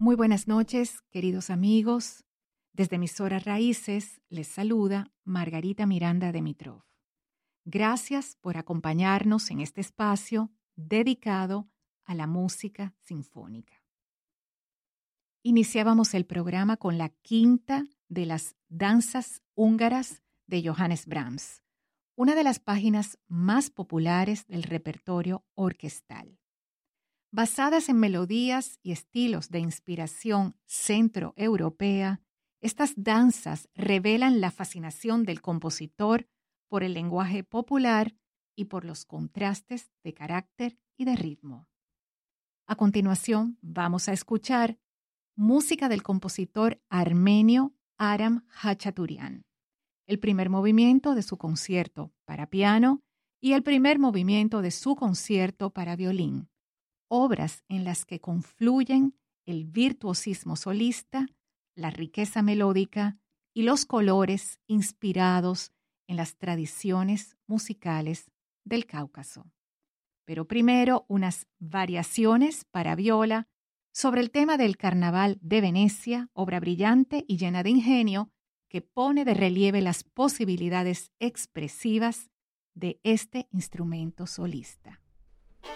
Muy buenas noches, queridos amigos. Desde Emisoras Raíces les saluda Margarita Miranda Dimitrov. Gracias por acompañarnos en este espacio dedicado a la música sinfónica. Iniciábamos el programa con la quinta de las danzas húngaras de Johannes Brahms, una de las páginas más populares del repertorio orquestal. Basadas en melodías y estilos de inspiración centroeuropea, estas danzas revelan la fascinación del compositor por el lenguaje popular y por los contrastes de carácter y de ritmo. A continuación, vamos a escuchar música del compositor armenio Aram Hachaturian, el primer movimiento de su concierto para piano y el primer movimiento de su concierto para violín, obras en las que confluyen el virtuosismo solista, la riqueza melódica y los colores inspirados en las tradiciones musicales del Cáucaso. Pero primero unas variaciones para viola sobre el tema del Carnaval de Venecia, obra brillante y llena de ingenio que pone de relieve las posibilidades expresivas de este instrumento solista.